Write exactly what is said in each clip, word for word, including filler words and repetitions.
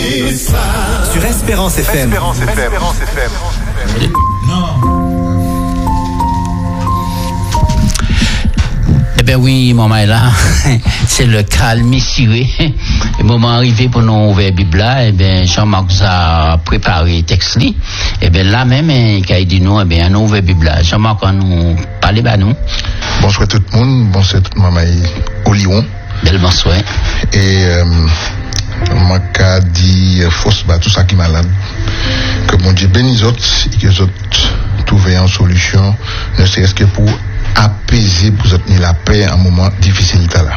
Sur Espérance F M. Espérance F M. Espérance F M. Non. Eh bien oui, maman est là. C'est le calme ici. Le moment arrivé pour nous ouvrir la Bible là, eh bien Jean-Marc a préparé le texte là. Eh bien là même, il a dit nous, eh bien nous ouvrir la Bible là. Jean-Marc, on nous parle bah nous. Bonsoir tout le monde, bonsoir tout maman au Lyon. Belle bonsoir. Et euh, moi qu'a dit fausse bah tout ça qui est malade. Que mon Dieu bénisse autres et que les autres trouvent une solution, ne serait-ce que pour apaiser, pour obtenir la paix en un moment difficile là.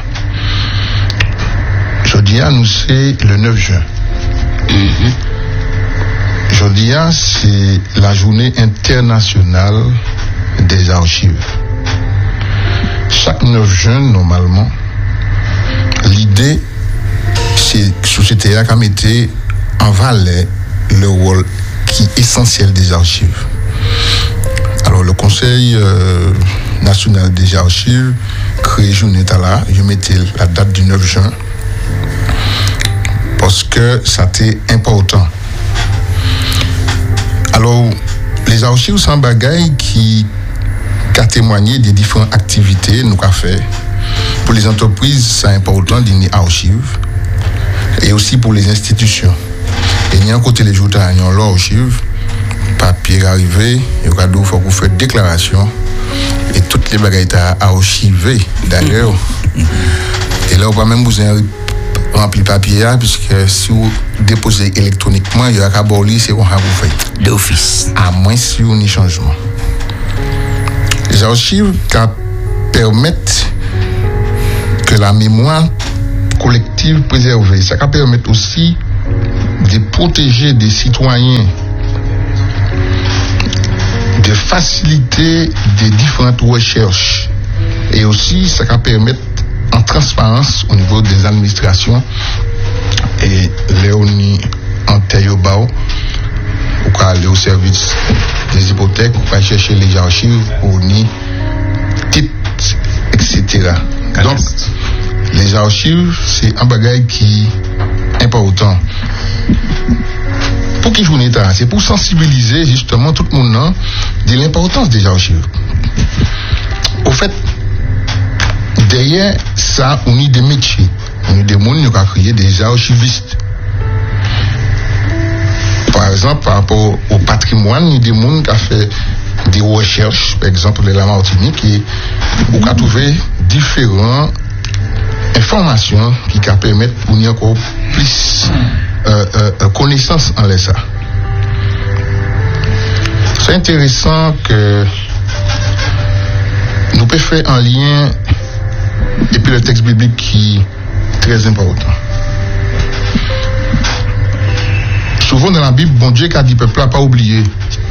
Jeudi, nous c'est le neuf juin. Mm-hmm. Jeudi, c'est la journée internationale des archives. Chaque neuf juin, normalement, l'idée, c'est que la société a mis en valeur le rôle qui est essentiel des archives. Alors, le Conseil euh, national des archives crée journée là, je mettais la date du neuf juin parce que ça était important. Alors, les archives sont bagailles qui a témoigné des différentes activités nous avons fait. Pour les entreprises, c'est important d'y archives et aussi pour les institutions. Et il y a un côté les jours, il y a l'archive, papier arrivé, il faut vous faire déclaration et toutes les bagailles à archiver d'ailleurs. Et là, on va même vous remplir papier puisque si vous déposez électroniquement, il y a qu'à border, c'est qu'on va vous faire. D'office. À moins si on y a changement. Les archives permettent que la mémoire collective préservée. Ça permet aussi de protéger des citoyens, de faciliter des différentes recherches. Et aussi, ça permet en transparence au niveau des administrations. Et Léonie Antayobao, ou quoi aller au service des hypothèques, ou pas chercher les archives, ou ni titres, et cetera. Donc, les archives, c'est un bagage qui est important. Pour qui journée ça? C'est pour sensibiliser justement tout le monde de l'importance des archives. Au fait, derrière ça, on a des métiers. On a des gens qui ont créé des archivistes. Par exemple, par rapport au patrimoine, il y a des gens qui ont fait des recherches, par exemple, de la Martinique, et qui ont trouvé différentes informations qui permettent pour nous encore plus euh, euh, connaissance en ça. C'est intéressant que nous pouvons faire un lien et puis le texte biblique qui est très important. Souvent dans la Bible, bon Dieu qui a dit peuple n'a pas oublié.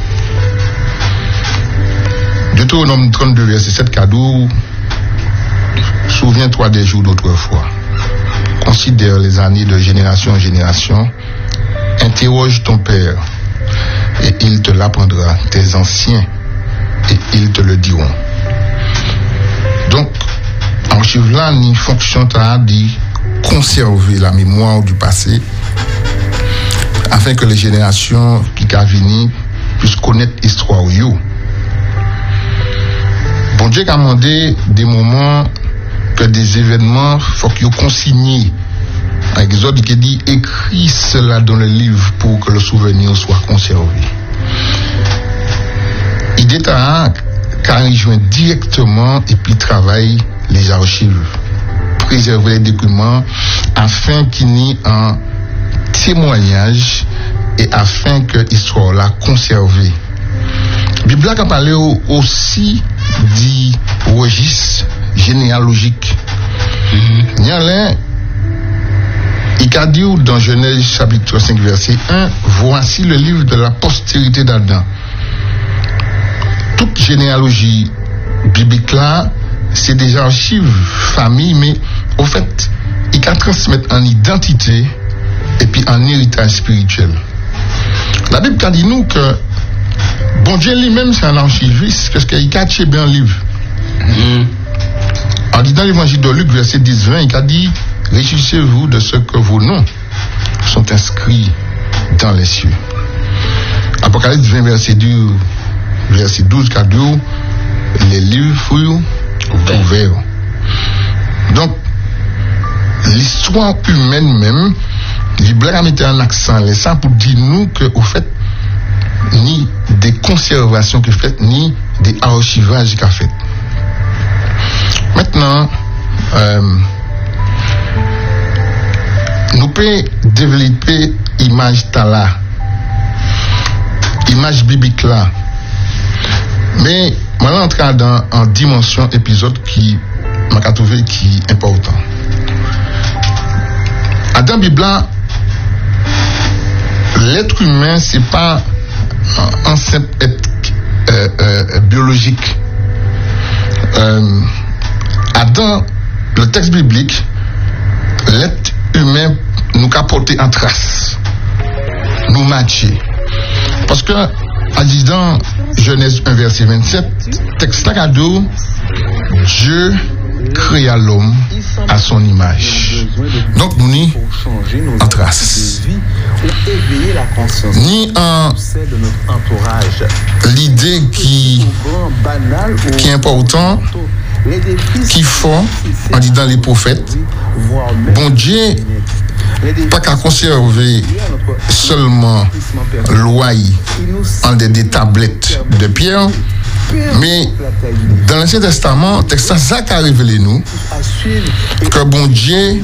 Deutéronome trente-deux, verset sept, cadeau. Souviens-toi des jours d'autrefois. Considère les années de génération en génération. Interroge ton père et il te l'apprendra. Tes anciens et ils te le diront. Donc, archive là, ni fonction à dit conserver la mémoire du passé afin que les générations qui vont venir puissent connaître l'histoire. Bon Dieu a demandé des moments que des événements faut qu'ils consignés. Exode qui dit écris cela dans le livre pour que le souvenir soit conservé. Il est à car il joint directement et puis travaille les archives, préserver les documents afin qu'il y ait un témoignage et afin que l'histoire la conservée. La Bible a parlé aussi du registre généalogique. Il y a là, il a dit dans Genèse chapitre cinq verset un, voici le livre de la postérité d'Adam. Toute généalogie biblique là, c'est des archives famille, mais au fait, il a transmettre en identité et puis en héritage spirituel. La Bible a dit nous que bon Dieu lui-même c'est un archiviste parce qu'il a caché bien un livre. Mm. En dit dans l'évangile de Luc verset dix vingt, il a dit réjouissez-vous de ce que vos noms sont inscrits dans les cieux. Apocalypse vingt, verset deux, verset douze, qu'a dit, les livres furent ouverts. Donc, l'histoire humaine même, les Blancs a mis un accent là ça pour dire nous que au fait ni des conservations que fait ni des archivages qu'a fait. Maintenant euh, nous pouvons développer image là, image biblique là, mais maintenant entrer dans en dimension épisode qui m'a trouvé qui est important. Dans la Bible, l'être humain, c'est pas un simple être euh, euh, biologique. Euh, Adam, le texte biblique, l'être humain nous a porté en trace, nous matcher. Parce que, en disant Genèse un, verset vingt-sept, texte là, Dieu créa l'homme à son image. Donc nous n'y en trace. Ni en l'idée qui, qui est importante, qui font, on dit dans les prophètes, bon Dieu, pas qu'à conserver seulement l'ouaille en des, des tablettes de pierre, mais dans l'Ancien Testament, le texte ça a révélé nous que bon Dieu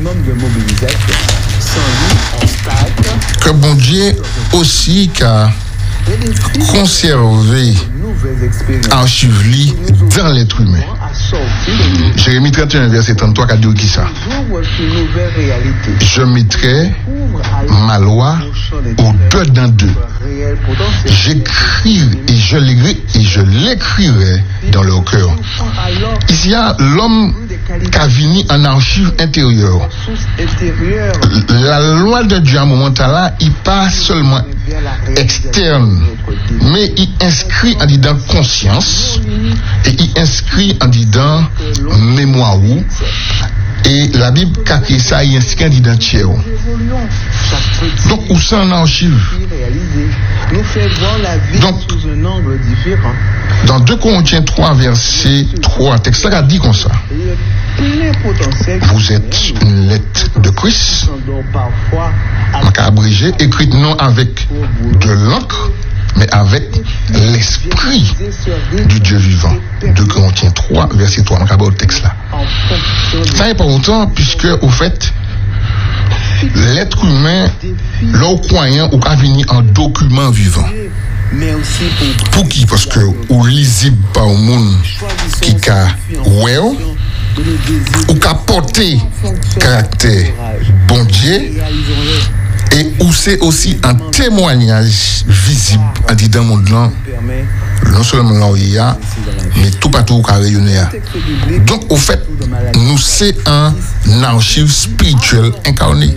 que bon Dieu aussi qu'a conservé archivé dans l'être humain. Jérémie trente et un, verset trente-trois, qui a dit qui ça? Je mettrai ma loi au-dedans d'eux. J'écris et je l'écrirai et je l'écrirai dans leur cœur. Ici, il y a l'homme qui a venu en archive intérieure. La loi de Dieu à un moment là, il pas seulement externe, mais il inscrit en disant conscience et il inscrit en disant mémoire. Et la Bible a créé ça, il inscrit en disant tiers. Donc, où ça en archive? Donc, dans deux Corinthiens trois, verset trois, texte là a dit comme ça. Vous êtes une lettre de Christ, abrégée, écrite non avec de l'encre, mais avec l'esprit du Dieu vivant. deux Corinthiens trois, verset trois, on le texte là. Ça n'est pas autant, puisque, au fait, l'être humain, l'homme croyant, ou a venu en document vivant. Pour qui? Parce que, ou lisible par le monde qui a well, ou qui a porté caractère bon Dieu, et où c'est aussi un témoignage visible en dit dans le monde là, non seulement là où il y a, mais tout partout où il y a rayonné. Donc, au fait, nous c'est un archive spirituel incarné.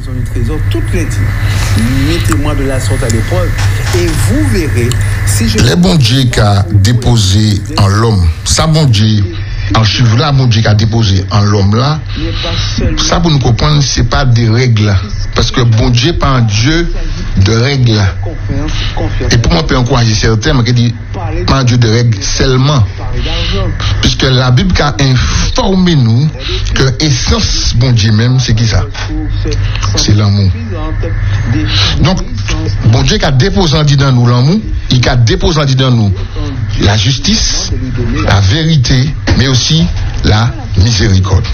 Mettez-moi de la sorte à l'épreuve et vous verrez si je... Les bons dieux qui a déposé en l'homme, ça bon Dieu, archive là, bon Dieu qui a déposé en l'homme là, ça pour nous comprendre, c'est pas des règles. Parce que bon Dieu n'est pas un Dieu de règles. Et pour moi, on peut encourager certains, mais qui dit pas un Dieu de règles seulement. Puisque la Bible a informé nous que l'essence bon Dieu même, c'est qui ça? C'est l'amour. Donc, bon Dieu qui a déposé en dans nous l'amour, il a déposé en dans nous la justice, la vérité, mais aussi la miséricorde.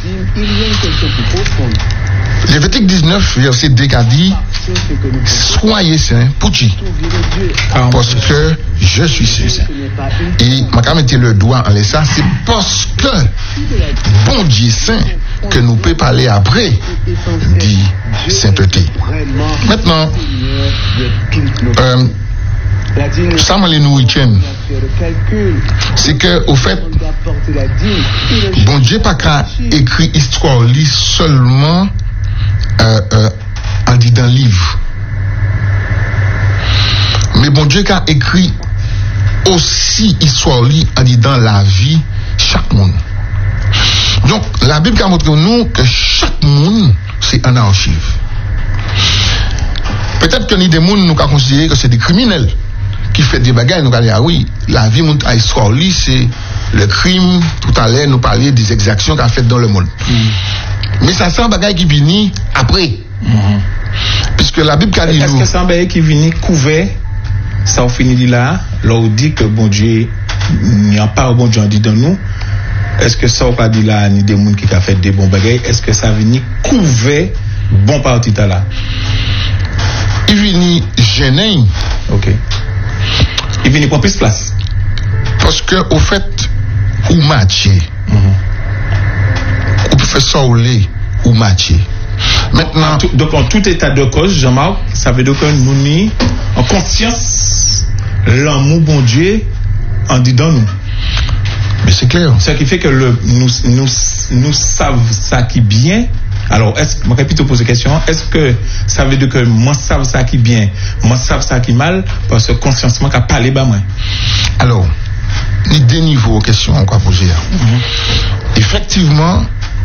Lévitique dix-neuf, verset deux, a dit soyez saints, pour qui? Parce que je suis saint. Et ma mettre le doigt en laissant, c'est parce que bon Dieu saint que nous pouvons parler après dit sainteté. Maintenant, euh, ça m'a les nourriture. C'est que, au fait, bon Dieu pas qu'à écrire histoire li seulement euh, euh, en dit dans le livre. Mais bon Dieu qu'a écrit aussi histoire li en dit dans la vie chaque monde. Donc la Bible a montré nous que chaque monde c'est un archive. Peut-être que ni des gens nous avons considéré que c'est des criminels qui font des bagages. Nous avons dit, ah oui, la vie à histoire, c'est le crime. Tout à l'heure, nous parlions des exactions qu'a faites dans le monde. Mm. Mais ça, c'est un bagage qui vient après. Mm-hmm. Puisque la Bible a dit. Est-ce que c'est un bagage qui vient couvert? Ça, on finit là. Là, on dit que bon Dieu, il n'y a pas un bon Dieu dit dans nous. Est-ce que ça, on pas dit là, ni des gens qui ont fait des bons bagages? Est-ce que ça vient couvert bon parti là? Il vient gêner. Ok. Il vient prendre plus de place. Parce que, au fait, ou matcher. Mm-hmm. Ou faire ça au lait, ou matcher. Maintenant. En tout, donc, en tout état de cause, Jean-Marc, ça veut dire que nous ni en conscience l'amour bon Dieu en dit dans nous. Mais c'est clair. Ce qui fait que le, nous, nous, nous savons ça qui bien. Alors, est-ce que, je vais plutôt poser la question, est-ce que ça veut dire que moi, je sais ça qui bien, moi, je sais ça qui mal, parce que conscientement, qu'à parler, bah, moi. Alors, il y a deux niveaux de questions qu'on va poser. Mm-hmm. Effectivement,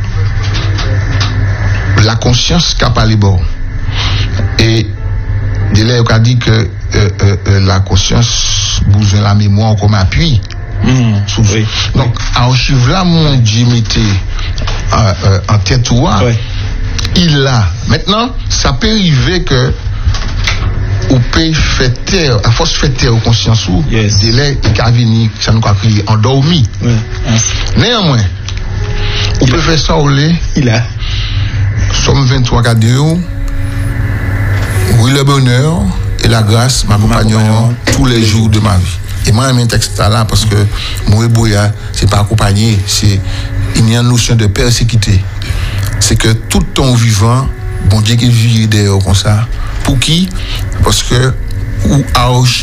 la conscience qu'a parlé, bon. Et, de là, on a dit que euh, euh, euh, la conscience besoin de la mémoire comme appui. Mmh, oui. Donc, archive là, mon Dieu, mettez euh, euh, en tête ou oui. Il l'a. Maintenant, ça peut arriver que ou peut faire taire, à force de faire taire aux consciences ou yes. délai et qu'à venir, ça nous a crié endormi. Oui. Néanmoins, on peut faire ça au lait. Il a. Somme vingt-trois cadeaux. Oui, le bonheur et la grâce m'accompagneront tous les jours de ma vie. Et moi, j'ai mis un texte là parce que moi, Boya, c'est pas accompagné, c'est il y a une notion de persécuté. C'est que tout ton vivant, bon Dieu qui vit d'ailleurs comme ça. Pour qui? Parce que ou